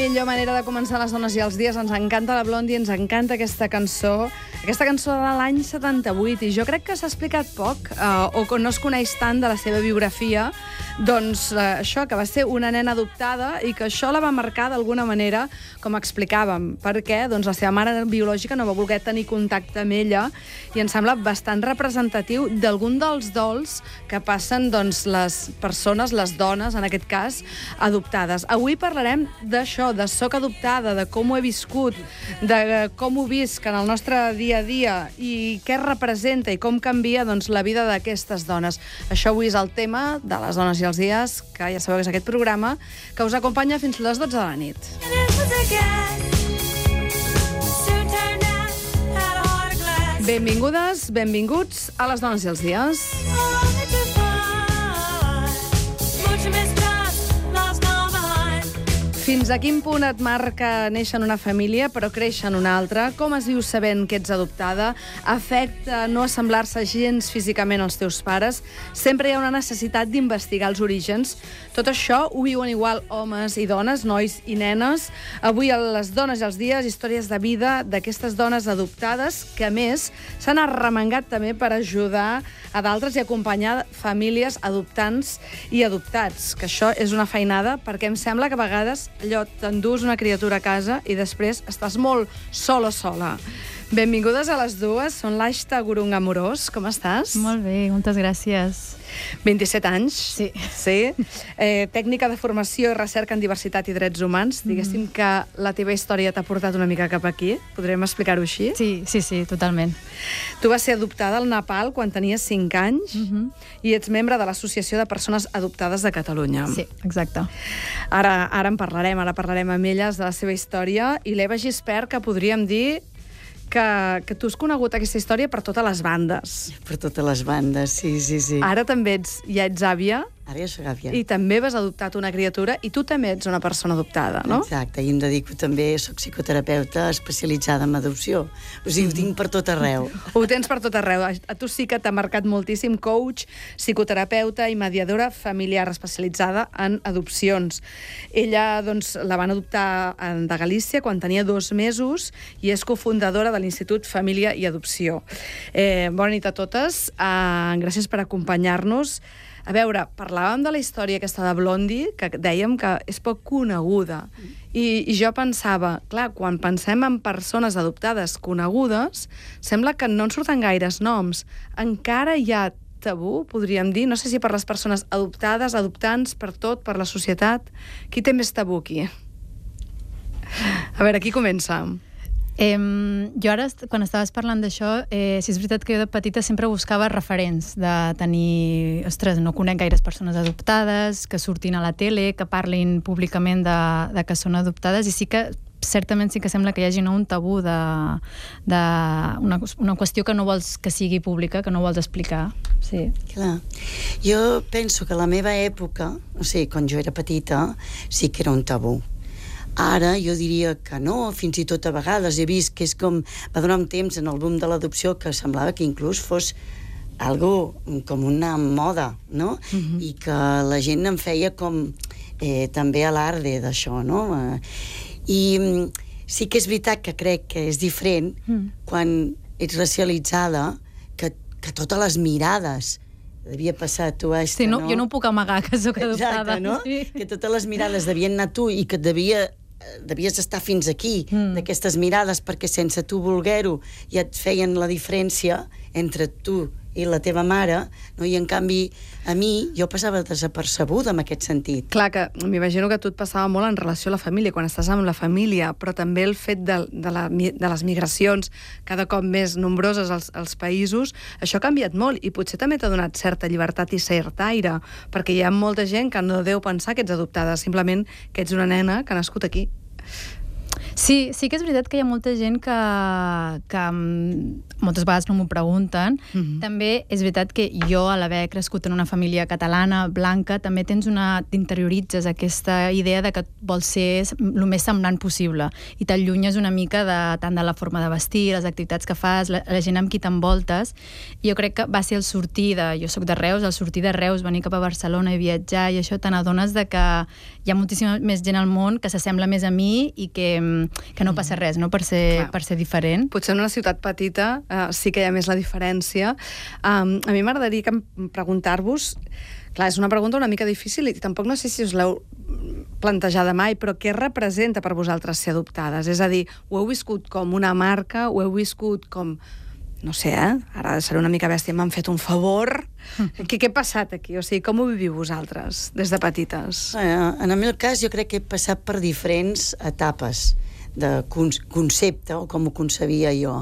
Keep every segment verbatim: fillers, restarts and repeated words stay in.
millor manera de començar les dones i els dies. Ens encanta la Blondie, ens encanta aquesta cançó. Aquesta cançó de l'any setanta-vuit, i jo crec que s'ha explicat poc, eh, o que no es coneix tant de la seva biografia, doncs eh, això, que va ser una nena adoptada i que això la va marcar d'alguna manera, com explicàvem, perquè doncs, la seva mare biològica no va voler tenir contacte amb ella, i em sembla bastant representatiu d'algun dels dols que passen doncs, les persones, les dones, en aquest cas, adoptades. Avui parlarem d'això, de soc adoptada, de com ho he viscut, de com ho visc en el nostre dia a dia i què representa i com canvia doncs, la vida d'aquestes dones. Això avui és el tema de les dones i els dies, que ja sabeu que és aquest programa, que us acompanya fins les dotze de la nit. Benvingudes, benvinguts a les dones i els dies. Fins a quin punt et marca néixer en una família però créixer en una altra? Com es viu sabent que ets adoptada? Afecta no assemblar-se gens físicament als teus pares? Sempre hi ha una necessitat d'investigar els orígens. Tot això ho viuen igual homes i dones, nois i nenes. Avui a les dones i els dies, històries de vida d'aquestes dones adoptades que, a més, s'han arremangat també per ajudar a d'altres i acompanyar famílies adoptants i adoptats. Que això és una feinada, perquè em sembla que a vegades allò, t'endús una criatura a casa i després estàs molt sola sola. Benvingudes a les dues, són l'Aishta Gurung Amorós. Com estàs? Molt bé, moltes gràcies. vint-i-set anys. Sí. Sí. Eh, tècnica de formació i recerca en diversitat i drets humans. Mm. Diguéssim que la teva història t'ha portat una mica cap aquí. Podrem explicar-ho així? Sí, sí, sí, totalment. Tu vas ser adoptada al Nepal quan tenies cinc anys mm-hmm. i ets membre de l'Associació de Persones Adoptades de Catalunya. Sí, exacte. Ara, ara en parlarem, ara parlarem amb elles de la seva història, i l'Eva Gispert, que podríem dir que, que tu has conegut aquesta història per totes les bandes. Per totes les bandes, sí, sí, sí. Ara també ets, ja ets àvia. Ara ja soc àvia. I també vas adoptat una criatura, i tu també ets una persona adoptada, no? Exacte, i em dedico també, soc psicoterapeuta especialitzada en adopció. O sigui, ho tinc per tot arreu. Ho tens per tot arreu. A tu sí que t'ha marcat moltíssim, coach, psicoterapeuta i mediadora familiar especialitzada en adopcions. Ella, doncs, la van adoptar de Galícia quan tenia dos mesos i és cofundadora de l'Institut Família i Adopció. Eh, bona nit a totes. Uh, gràcies per acompanyar-nos. A veure, parlàvem de la història aquesta de Blondie, que dèiem que és poc coneguda. I, i jo pensava, clar, quan pensem en persones adoptades conegudes, sembla que no en surten gaires noms. Encara hi ha tabú, podríem dir, no sé si per les persones adoptades, adoptants, per tot, per la societat. Qui té més tabú aquí? A veure, qui comença? Eh, jo ara, quan estaves parlant d'això, eh, si és veritat que jo de petita sempre buscava referents de tenir... Ostres, no conec gaires persones adoptades, que surtin a la tele, que parlin públicament de, de que són adoptades, i sí que certament sí que sembla que hi hagi no, un tabú de, de una, una qüestió que no vols que sigui pública, que no vols explicar. Sí. Clar. Jo penso que a la meva època, o sigui, quan jo era petita, sí que era un tabú. Ara jo diria que no, fins i tot a vegades he vist que és com... Va donar un temps en el boom de l'adopció que semblava que inclús fos algo com una moda, no? Mm-hmm. I que la gent en feia com eh, també alarde d'això, no? Eh, I sí que és veritat que crec que és diferent mm. quan ets racialitzada, que, que totes les mirades... Devia passar a tu, Aishta, sí, no, no? Jo no puc amagar que sóc adoptada. Exacte, no? Sí. Que totes les mirades devien anar a tu i que et devia... devies estar fins aquí, mm. d'aquestes mirades, perquè sense tu voler-ho ja et feien la diferència entre tu i la teva mare, no? I en canvi a mi, jo passava desapercebuda en aquest sentit. Clar, que m'imagino que a tu et passava molt en relació a la família, quan estàs amb la família, però també el fet de, de, la, de les migracions cada cop més nombroses als, als països, això ha canviat molt, i potser també t'ha donat certa llibertat i cert aire, perquè hi ha molta gent que no deu pensar que ets adoptada, simplement que ets una nena que ha nascut aquí. Sí, sí que és veritat que hi ha molta gent que, que moltes vegades no m'ho pregunten. Mm-hmm. També és veritat que jo, a l'haver crescut en una família catalana, blanca, també tens una... t'interioritzes aquesta idea de que vols ser el més semblant possible i t'allunyes una mica de, tant de la forma de vestir, les activitats que fas, la, la gent amb qui t'envoltes. I jo crec que va ser el sortir de... Jo soc de Reus, el sortir de Reus, venir cap a Barcelona i viatjar, i això te n'adones de que hi ha moltíssima més gent al món que s'assembla més a mi i que que no passa res, no?, per ser, per ser diferent. Potser en una ciutat petita eh, sí que hi ha més la diferència. Um, a mi m'agradaria preguntar-vos, clar, és una pregunta una mica difícil i tampoc no sé si us l'heu plantejada mai, però què representa per vosaltres ser adoptades? És a dir, ho heu viscut com una marca, ho heu viscut com... no sé, eh? Ara seré una mica bèstia, m'han fet un favor. Què, què ha passat aquí? O sigui, com ho viviu vosaltres, des de petites? Eh, en el meu cas, jo crec que he passat per diferents etapes de concepte, o com ho concebia jo.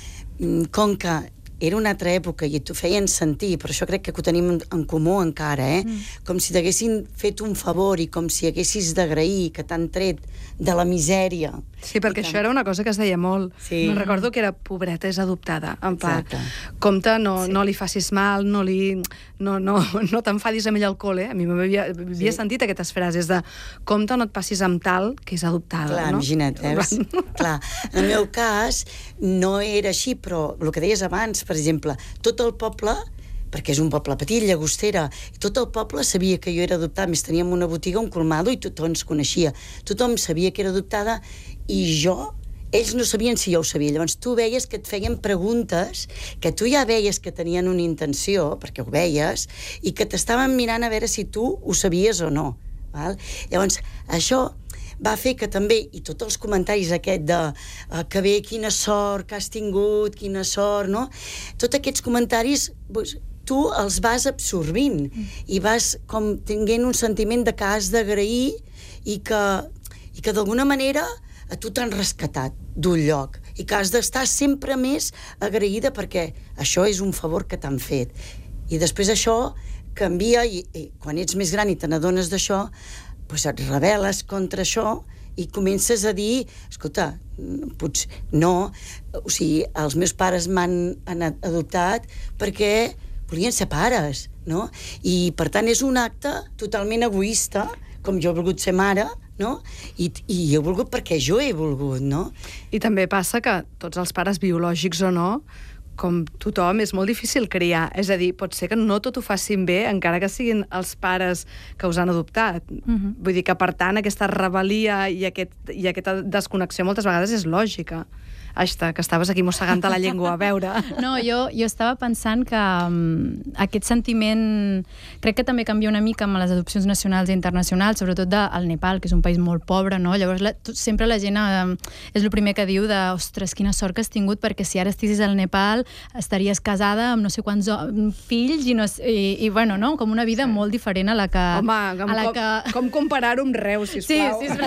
Com que era una altra època i t'ho feien sentir, per això crec que ho tenim en comú encara, eh? Mm. Com si t'haguessin fet un favor i com si haguessis d'agrair que t'han tret de la misèria. Sí, perquè això era una cosa que es deia molt. Sí. Me'n recordo que era pobreta és adoptada. En pla, compte, no, sí. no li facis mal, no, li, no, no, no t'enfadis amb ell al col·le. A mi m'havia sí. sentit aquestes frases de compte, no et passis amb tal, que és adoptada. Clar, no? Imagina't, veus? Clar. En el meu cas no era així, però el que deies abans, per exemple, tot el poble, perquè és un poble petit, Llagostera, i tot el poble sabia que jo era adoptada, més teníem una botiga, un colmado, i tothom ens coneixia. Tothom sabia que era adoptada, i jo, ells no sabien si jo ho sabia. Llavors tu veies que et feien preguntes, que tu ja veies que tenien una intenció, perquè ho veies, i que t'estaven mirant a veure si tu ho sabies o no. Val? Llavors, això va fer que també, i tots els comentaris aquest de uh, que bé, quina sort que has tingut, quina sort, no? Tots aquests comentaris, pues, tu els vas absorbint mm. i vas com tinguent un sentiment de que has d'agrair i que, i que d'alguna manera a tu t'han rescatat d'un lloc i que has d'estar sempre més agraïda perquè això és un favor que t'han fet. I després això canvia i, i quan ets més gran i te n'adones d'això, doncs et rebel·les contra això i comences a dir, escolta, potser no, o sigui, els meus pares m'han adoptat perquè volien ser pares, no? I, per tant, és un acte totalment egoista, com jo he volgut ser mare, no? I, i he volgut perquè jo he volgut, no? I també passa que tots els pares biològics o no, com tothom, és molt difícil criar. És a dir, pot ser que no tot ho facin bé, encara que siguin els pares que us han adoptat. Mm-hmm. Vull dir que, per tant, aquesta rebel·lia i, aquest, i aquesta desconnexió moltes vegades és lògica. Aixta, que estaves aquí mossegant la llengua, a veure. No, jo, jo estava pensant que um, aquest sentiment crec que també canvia una mica amb les adopcions nacionals i internacionals, sobretot del Nepal, que és un país molt pobre, no? Llavors, la, sempre la gent um, és el primer que diu de, ostres, quina sort que has tingut, perquè si ara estiguis al Nepal estaries casada amb no sé quants fills i, no, i, i bueno, no? Com una vida sí. molt diferent a la que... Home, a la com, que... com comparar-ho amb Reus, sisplau. Sí, sí,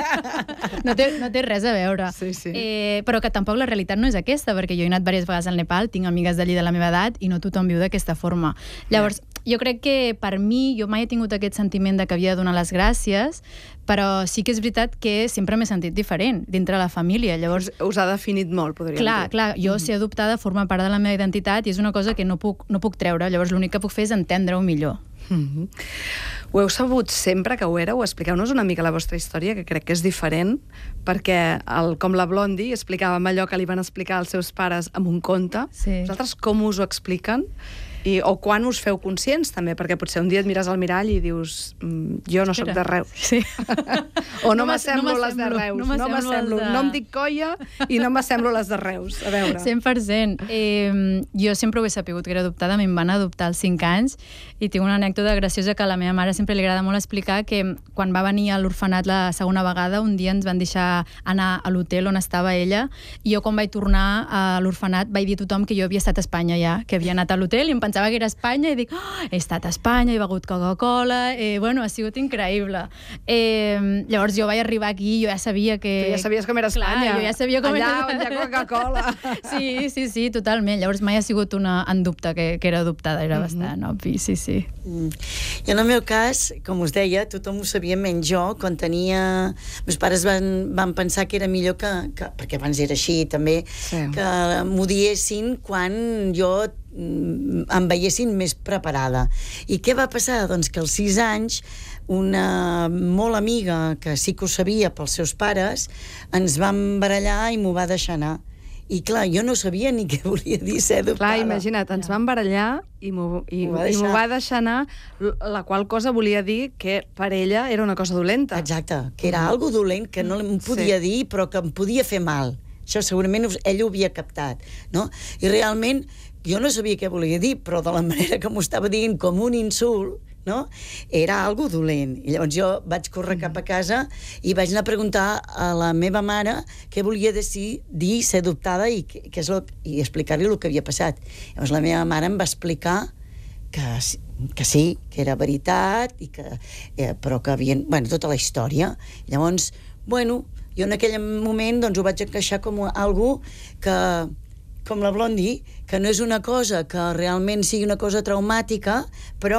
és no, té, no té res a veure. Sí, sí. Eh, però que tampoc la realitat no és aquesta, perquè jo he anat diverses vegades al Nepal, tinc amigues d'allí de la meva edat i no tothom viu d'aquesta forma. Llavors, jo crec que per mi, jo mai he tingut aquest sentiment de que havia de donar les gràcies, però sí que és veritat que sempre m'he sentit diferent dintre la família. Llavors, us, us ha definit molt, podríem clar, dir. Clar, jo ser adoptada forma part de la meva identitat i és una cosa que no puc, no puc treure. Llavors l'únic que puc fer és entendre-ho millor. Mm-hmm. Ho heu sabut sempre que ho éreu? Expliqueu-nos una mica la vostra història, que crec que és diferent, perquè el, com la Blondie explicàvem allò que li van explicar als seus pares amb un conte. Sí. Vosaltres com us ho expliquen? I, o quan us feu conscients, també, perquè potser un dia et mires al mirall i dius mm, jo no sóc de Reus. Sí. O no, no m'assemblo les de Reus. No m'assemblo. No, de... no em dic Coia i no m'assemblo les de Reus. A veure. cent per cent. Eh, jo sempre ho he sabut que era adoptada, em van adoptar als cinc anys i tinc una anècdota graciosa que a la meva mare sempre li agrada molt explicar, que quan va venir a l'orfenat la segona vegada, un dia ens van deixar anar a l'hotel on estava ella i jo quan vaig tornar a l'orfenat vaig dir a tothom que jo havia estat a Espanya ja, que havia anat a l'hotel i em pensava pensava que era Espanya i dic, oh, he estat a Espanya, he begut Coca-Cola, eh, bueno, ha sigut increïble. Eh, llavors jo vaig arribar aquí, jo ja sabia que... Tu ja sabies com era Espanya. Clar, jo ja sabia com allà era... on hi ha Coca-Cola. Sí, sí, sí, totalment. Llavors mai ha sigut una en dubte que, que era adoptada, era mm-hmm. bastant obvi, sí, sí. Mm. I en el meu cas, com us deia, tothom ho sabia menys jo, quan tenia... Meus pares van, van pensar que era millor que, que... perquè abans era així, també, sí. que m'ho diessin quan jo em veiessin més preparada. I què va passar? Doncs que als sis anys una molt amiga, que sí que ho sabia pels seus pares, ens va barallar i m'ho va deixar anar. I clar, jo no sabia ni què volia dir ser adoptada. Clar, imagina't, ens van barallar i m'ho i, i m'ho va deixar anar, la qual cosa volia dir que per ella era una cosa dolenta. Exacte, que era algo dolent, que no em podia sí. dir, però que em podia fer mal. Això segurament ell ho havia captat, no? I realment jo no sabia què volia dir, però de la manera que m'ho estava dient com un insult, no? Era algo dolent. I llavors jo vaig córrer cap a casa i vaig anar a preguntar a la meva mare què volia dir ser adoptada i, què és lo, i explicar-li el que havia passat. Llavors la meva mare em va explicar que, que sí, que era veritat, i que, eh, però que havien... Bueno, tota la història. Llavors, bueno, jo en aquell moment doncs, ho vaig encaixar com algo que... com la Blondie, que no és una cosa que realment sigui una cosa traumàtica, però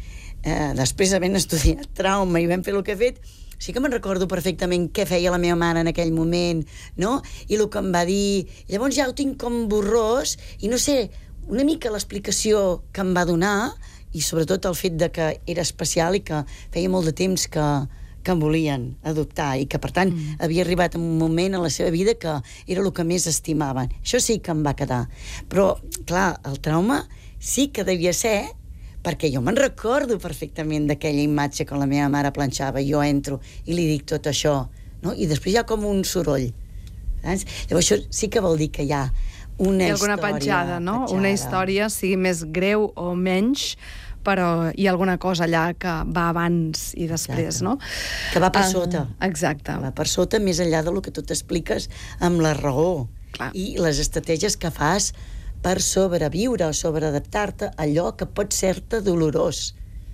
eh, després d'haver estudiat trauma i vam fer el que he fet, sí que me'n recordo perfectament què feia la meva mare en aquell moment, no? I el que em va dir. Llavors ja ho tinc com borrós, i no sé, una mica l'explicació que em va donar, i sobretot el fet de que era especial i que feia molt de temps que que em volien adoptar i que, per tant, mm. havia arribat un moment en la seva vida que era el que més estimaven. Això sí que em va quedar. Però, clar, el trauma sí que devia ser, perquè jo me'n recordo perfectament d'aquella imatge quan la meva mare planxava, jo entro i li dic tot això, no? I després hi ha com un soroll. Saps? Llavors això sí que vol dir que hi ha una història... alguna petjada, no? Petjada. Una història, sigui més greu o menys, però hi ha alguna cosa allà que va abans i després, exacte. No? Que va per uh, sota. Exacte. Que va per sota, més enllà del que tu t'expliques amb la raó. Clar. I les estratègies que fas per sobreviure o sobreadaptar-te a allò que pot ser-te dolorós.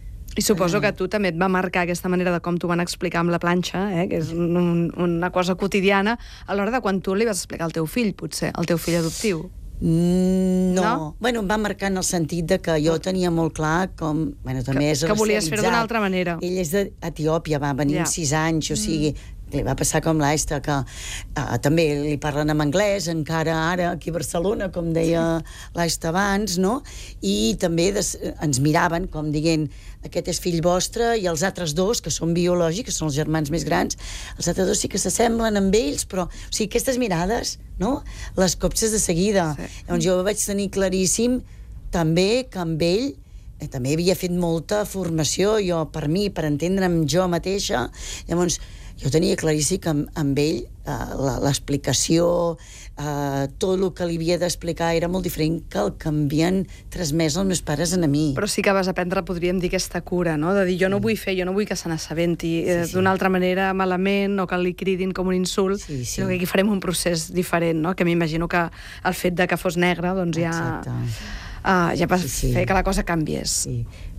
I suposo que a tu també et va marcar aquesta manera de com t'ho van explicar amb la planxa, eh? Que és un, un, una cosa quotidiana, a l'hora de quan tu li vas explicar al teu fill, potser, al teu fill adoptiu. Mm, no. no, bueno, em va marcar en el sentit de que jo tenia molt clar com, bueno, també que, és que volies fer-ho d'una altra manera. Ell és d'Etiòpia, va venir yeah. amb sis anys, o sigui, mm. li va passar com l'Aista, que uh, també li parlen en anglès, encara ara aquí a Barcelona, com deia l'Aista abans, no? I també des, ens miraven, com dient, aquest és fill vostre, i els altres dos, que són biològics, que són els germans més grans, els altres dos sí que s'assemblen amb ells, però, o sigui, aquestes mirades, no?, les copses de seguida. Sí. Llavors jo vaig tenir claríssim també que amb ell eh, també havia fet molta formació, jo, per mi, per entendre'm jo mateixa. Llavors jo tenia claríssim que amb, amb ell eh, l'explicació, eh, tot el que li havia d'explicar era molt diferent que el que havien transmès els meus pares a mi. Però sí que vas aprendre, podríem dir, aquesta cura, no? De dir, jo no vull fer, jo no vull que se n'assabenti sí, sí. d'una altra manera malament, o que li cridin com un insult, sí, sí. sinó que aquí farem un procés diferent, no? Que m'imagino que el fet de que fos negre, doncs ja... Uh, ja va sí, sí. fer que la cosa canviés. Sí.